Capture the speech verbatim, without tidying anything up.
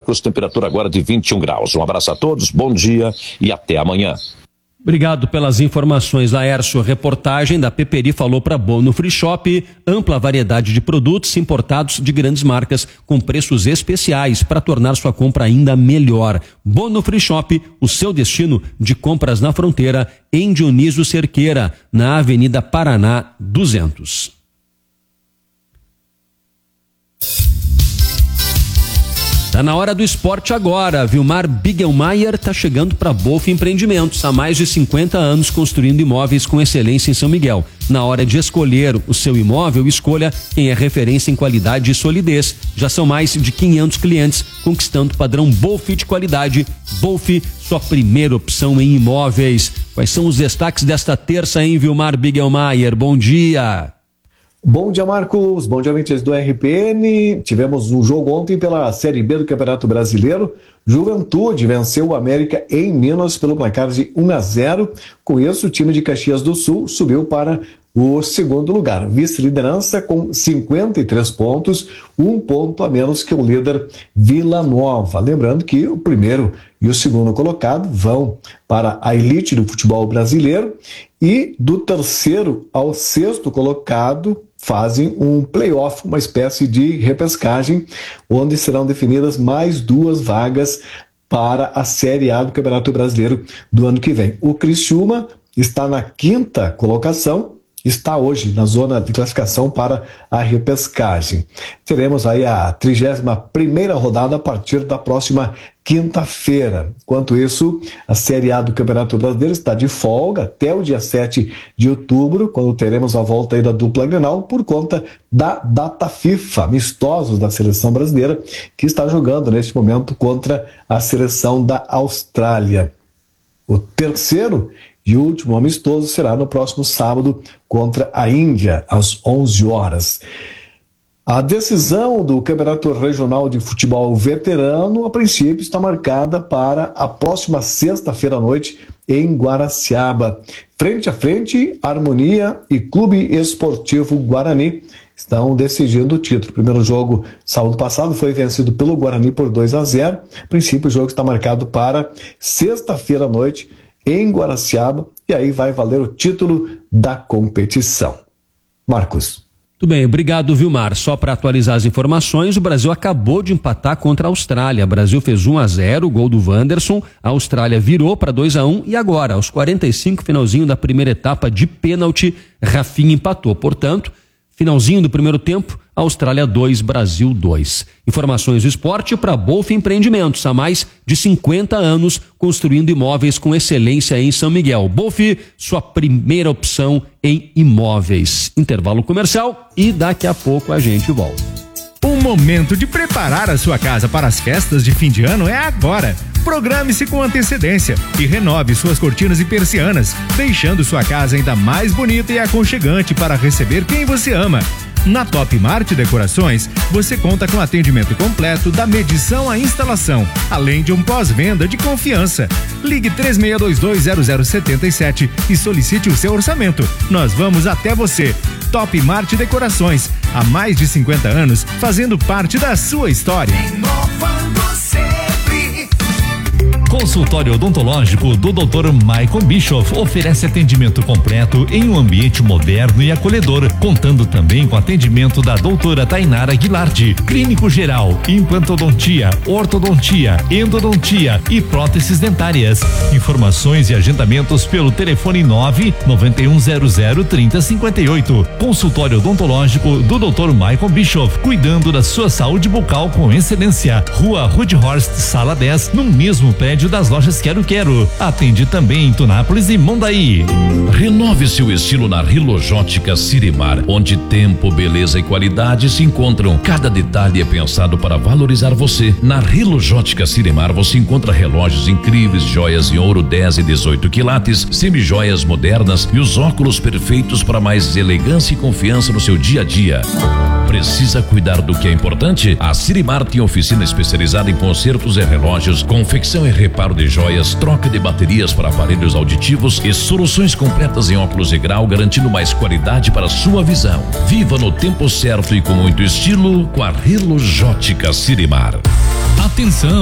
Marcos, temperatura agora de vinte e um graus. Um abraço a todos, bom dia e até amanhã. Obrigado pelas informações, Laércio. Reportagem da Peperi falou para Bono Free Shop, ampla variedade de produtos importados de grandes marcas com preços especiais para tornar sua compra ainda melhor. Bono Free Shop, o seu destino de compras na fronteira, em Dionísio Cerqueira, na Avenida Paraná duzentos. Tá na hora do esporte agora. Vilmar Bigelmaier tá chegando para Bolf Empreendimentos. Há mais de cinquenta anos construindo imóveis com excelência em São Miguel. Na hora de escolher o seu imóvel, escolha quem é referência em qualidade e solidez. Já são mais de quinhentos clientes conquistando o padrão Bolf de qualidade. Bolf, sua primeira opção em imóveis. Quais são os destaques desta terça em Vilmar Bigelmaier? Bom dia. Bom dia, Marcos. Bom dia, ouvintes do R P N. Tivemos um jogo ontem pela Série B do Campeonato Brasileiro. Juventude venceu o América em Minas pelo placar de um a zero. Com isso, o time de Caxias do Sul subiu para o segundo lugar. Vice-liderança com cinquenta e três pontos, um ponto a menos que o líder Vila Nova. Lembrando que o primeiro e o segundo colocado vão para a elite do futebol brasileiro e do terceiro ao sexto colocado fazem um play-off, uma espécie de repescagem, onde serão definidas mais duas vagas para a Série A do Campeonato Brasileiro do ano que vem. O Criciúma está na quinta colocação, está hoje na zona de classificação para a repescagem. Teremos aí a trigésima primeira rodada a partir da próxima quinta-feira. Enquanto isso, a Série A do Campeonato Brasileiro está de folga até o dia sete de outubro, quando teremos a volta aí da dupla Grenal, por conta da data FIFA, amistosos da seleção brasileira, que está jogando neste momento contra a seleção da Austrália. O terceiro e o último amistoso será no próximo sábado contra a Índia, às onze horas. A decisão do Campeonato Regional de Futebol Veterano, a princípio, está marcada para a próxima sexta-feira à noite em Guaraciaba. Frente a frente, Harmonia e Clube Esportivo Guarani estão decidindo o título. O primeiro jogo, sábado passado, foi vencido pelo Guarani por dois a zero. A princípio, o jogo está marcado para sexta-feira à noite em Guaraciaba, e aí vai valer o título da competição. Marcos. Tudo bem, obrigado, Vilmar. Só para atualizar as informações, o Brasil acabou de empatar contra a Austrália. O Brasil fez um a zero, o gol do Wanderson, a Austrália virou para dois a um e agora, aos quarenta e cinco, finalzinho da primeira etapa de pênalti, Rafinha empatou. Portanto, finalzinho do primeiro tempo, Austrália dois, Brasil dois. Informações do esporte para Bolf Empreendimentos, há mais de cinquenta anos construindo imóveis com excelência em São Miguel. Bolf, sua primeira opção em imóveis. Intervalo comercial e daqui a pouco a gente volta. O momento de preparar a sua casa para as festas de fim de ano é agora. Programe-se com antecedência e renove suas cortinas e persianas, deixando sua casa ainda mais bonita e aconchegante para receber quem você ama. Na Top Mart Decorações, você conta com atendimento completo da medição à instalação, além de um pós-venda de confiança. Ligue três seis dois dois zero zero sete sete e solicite o seu orçamento. Nós vamos até você. Top Mart Decorações, há mais de cinquenta anos, fazendo parte da sua história. Consultório odontológico do doutor Michael Bischoff oferece atendimento completo em um ambiente moderno e acolhedor, contando também com atendimento da doutora Tainara Guilardi, clínico geral, implantodontia, ortodontia, endodontia e próteses dentárias. Informações e agendamentos pelo telefone nove nove um zero zero trinta cinquenta e oito. Consultório odontológico do doutor Michael Bischoff, cuidando da sua saúde bucal com excelência. Rua Rudhorst, sala dez, no mesmo prédio das lojas Quero Quero. Atende também em Tunápolis e Mondaí. Renove seu estilo na Rilojótica Sirimar, onde tempo, beleza e qualidade se encontram. Cada detalhe é pensado para valorizar você. Na Rilojótica Sirimar você encontra relógios incríveis, joias em ouro dez e dezoito quilates, semijoias modernas e os óculos perfeitos para mais elegância e confiança no seu dia a dia. Precisa cuidar do que é importante? A Sirimar tem oficina especializada em consertos e relógios, confecção e reparo de joias, troca de baterias para aparelhos auditivos e soluções completas em óculos de grau, garantindo mais qualidade para sua visão. Viva no tempo certo e com muito estilo com a Rilojótica Sirimar. Atenção!